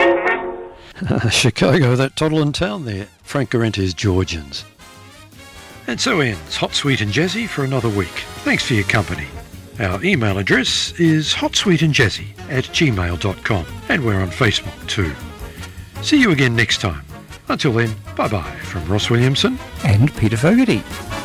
Chicago, that toddling town there. Frank Garente's Georgians. And so ends Hot, Sweet and Jazzy for another week. Thanks for your company. Our email address is hotsweetandjazzy@gmail.com, and we're on Facebook too. See you again next time. Until then, bye-bye from Ross Williamson and Peter Fogarty.